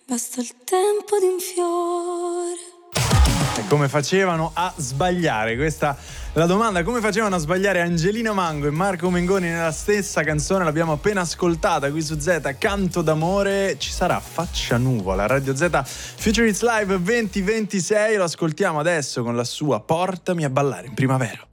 basta il tempo di un fiore. E come facevano a sbagliare? Questa è la domanda. Come facevano a sbagliare Angelina Mango e Marco Mengoni nella stessa canzone? L'abbiamo appena ascoltata qui su Z, Canto d'amore. Ci sarà Faccia Nuvola, Radio Z Future Hits Live 2026. Lo ascoltiamo adesso con la sua Portami a ballare in primavera.